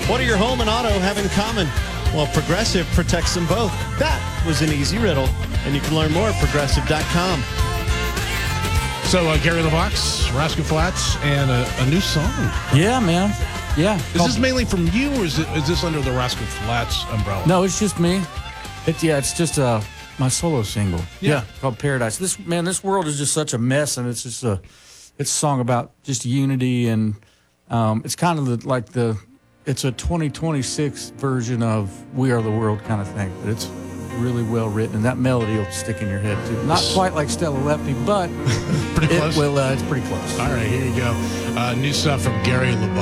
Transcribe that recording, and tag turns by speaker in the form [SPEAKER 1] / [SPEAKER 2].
[SPEAKER 1] What do your home and auto have in common? Well, Progressive protects them both. That was an easy riddle, and you can learn more at Progressive.com.
[SPEAKER 2] So, Gary LeVox, Rascal Flatts, and a new song.
[SPEAKER 3] Yeah, man. Yeah.
[SPEAKER 2] Is this mainly from you, or is this under the Rascal Flatts umbrella?
[SPEAKER 3] No, it's just me. It's just my solo single.
[SPEAKER 2] Yeah.
[SPEAKER 3] Called Paradise. This world is just such a mess, and it's just it's a song about just unity, and it's kind of it's a 2026 version of We Are the World kind of thing. But it's really well written, and that melody will stick in your head too. Not quite like Stella Lefty, but
[SPEAKER 2] pretty close.
[SPEAKER 3] It's pretty close.
[SPEAKER 2] All right, here you go. New stuff from Gary LeVox.